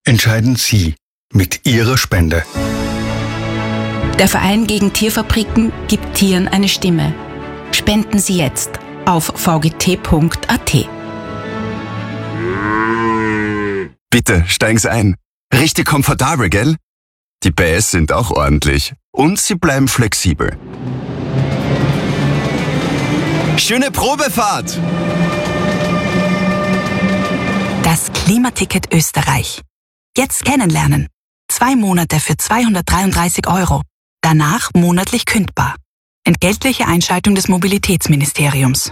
entscheiden Sie mit Ihrer Spende. Der Verein gegen Tierfabriken gibt Tieren eine Stimme. Spenden Sie jetzt auf vgt.at. Bitte, steigen Sie ein. Richtig komfortabel, gell? Die PS sind auch ordentlich. Und sie bleiben flexibel. Schöne Probefahrt! Das Klimaticket Österreich. Jetzt kennenlernen. 2 Monate für 233 €. Danach monatlich kündbar. Entgeltliche Einschaltung des Mobilitätsministeriums.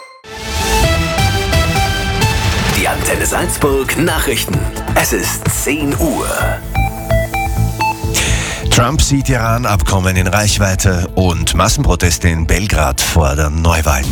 Die Antenne Salzburg Nachrichten. Es ist 10 Uhr. Trump sieht Iran-Abkommen in Reichweite und Massenproteste in Belgrad fordern Neuwahlen.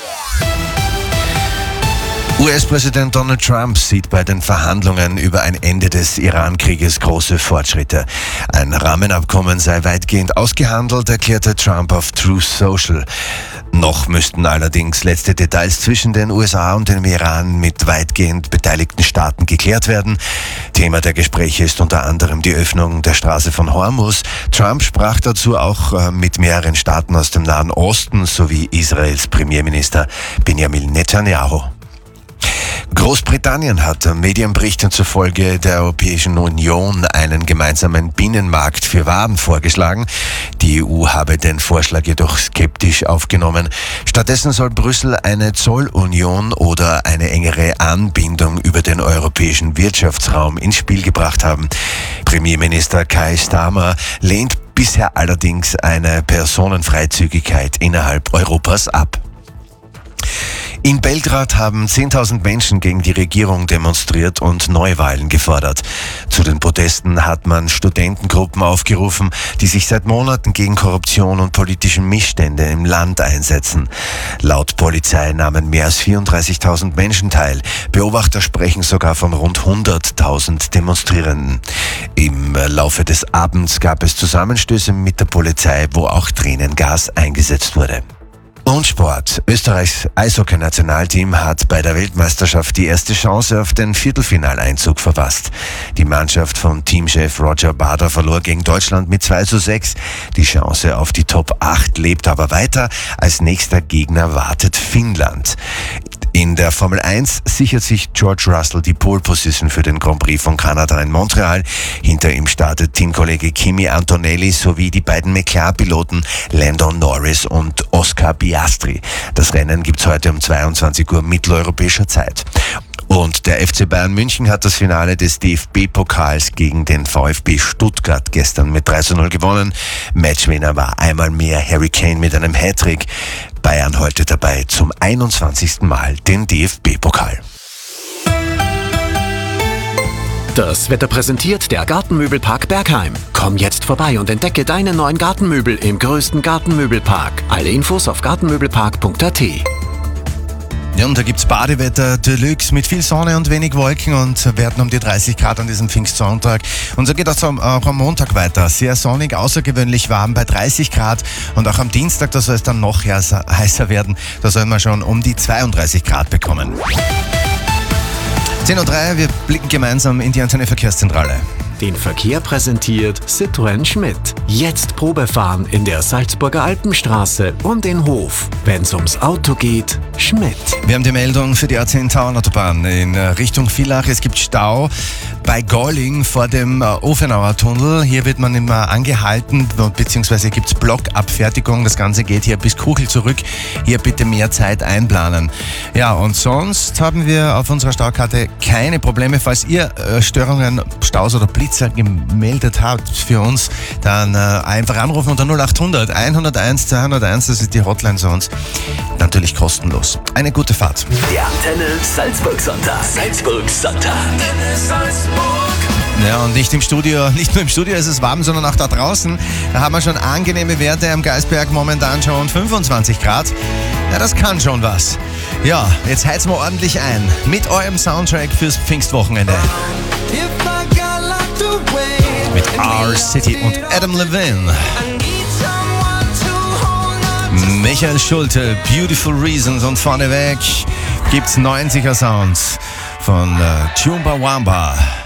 US-Präsident Donald Trump sieht bei den Verhandlungen über ein Ende des Iran-Krieges große Fortschritte. Ein Rahmenabkommen sei weitgehend ausgehandelt, erklärte Trump auf Truth Social. Noch müssten allerdings letzte Details zwischen den USA und dem Iran mit weitgehend beteiligten Staaten geklärt werden. Thema der Gespräche ist unter anderem die Öffnung der Straße von Hormuz. Trump sprach dazu auch mit mehreren Staaten aus dem Nahen Osten sowie Israels Premierminister Benjamin Netanyahu. Großbritannien hat Medienberichten zufolge der Europäischen Union einen gemeinsamen Binnenmarkt für Waren vorgeschlagen. Die EU habe den Vorschlag jedoch skeptisch aufgenommen. Stattdessen soll Brüssel eine Zollunion oder eine engere Anbindung über den europäischen Wirtschaftsraum ins Spiel gebracht haben. Premierminister Keir Starmer lehnt bisher allerdings eine Personenfreizügigkeit innerhalb Europas ab. In Belgrad haben 10.000 Menschen gegen die Regierung demonstriert und Neuwahlen gefordert. Zu den Protesten hat man Studentengruppen aufgerufen, die sich seit Monaten gegen Korruption und politische Missstände im Land einsetzen. Laut Polizei nahmen mehr als 34.000 Menschen teil. Beobachter sprechen sogar von rund 100.000 Demonstrierenden. Im Laufe des Abends gab es Zusammenstöße mit der Polizei, wo auch Tränengas eingesetzt wurde. Und Sport. Österreichs Eishockey-Nationalteam hat bei der Weltmeisterschaft die erste Chance auf den Viertelfinaleinzug verpasst. Die Mannschaft von Teamchef Roger Bader verlor gegen Deutschland mit 2:6. Die Chance auf die Top 8 lebt aber weiter. Als nächster Gegner wartet Finnland. In der Formel 1 sichert sich George Russell die Pole Position für den Grand Prix von Kanada in Montreal. Hinter ihm startet Teamkollege Kimi Antonelli sowie die beiden McLaren-Piloten Lando Norris und Oscar Piastri. Das Rennen gibt's heute um 22 Uhr mitteleuropäischer Zeit. Und der FC Bayern München hat das Finale des DFB-Pokals gegen den VfB Stuttgart gestern mit 3:0 gewonnen. Matchwinner war einmal mehr Harry Kane mit einem Hattrick. Bayern heute dabei zum 21. Mal den DFB-Pokal. Das Wetter präsentiert der Gartenmöbelpark Bergheim. Komm jetzt vorbei und entdecke deine neuen Gartenmöbel im größten Gartenmöbelpark. Alle Infos auf gartenmöbelpark.at. Ja, und da gibt's Badewetter Deluxe mit viel Sonne und wenig Wolken und werden um die 30 Grad an diesem Pfingstsonntag. Und so geht das auch am Montag weiter. Sehr sonnig, außergewöhnlich warm bei 30 Grad. Und auch am Dienstag, da soll es dann noch heißer werden. Da sollen wir schon um die 32 Grad bekommen. 10:03 Uhr, wir blicken gemeinsam in die Antenne Verkehrszentrale. Den Verkehr präsentiert Citroën Schmidt. Jetzt Probefahren in der Salzburger Alpenstraße und in Hof. Wenn's ums Auto geht, Schmidt. Wir haben die Meldung für die A10 Tauernautobahn in Richtung Villach. Es gibt Stau bei Golling vor dem Ofenauer Tunnel. Hier wird man immer angehalten, beziehungsweise gibt's Blockabfertigung. Das Ganze geht hier bis Kuchel zurück. Hier bitte mehr Zeit einplanen. Ja, und sonst haben wir auf unserer Staukarte keine Probleme. Falls ihr Störungen, Staus oder Blitzer gemeldet habt für uns, dann einfach anrufen unter 0800 101 201. Das ist die Hotline zu uns. Natürlich kostenlos. Eine gute Fahrt. Der Antenne Salzburg Sonntag. Salzburg Sonntag. Antenne Salzburg. Ja, und nicht nur im Studio ist es warm, sondern auch da draußen. Da haben wir schon angenehme Werte am Geisberg, momentan schon 25 Grad. Ja, das kann schon was. Ja, jetzt heizen wir ordentlich ein mit eurem Soundtrack fürs Pfingstwochenende. Mit R-City und Adam Levine. Michael Schulte, Beautiful Reasons, und vorneweg gibt's 90er Sounds von Chumbawamba.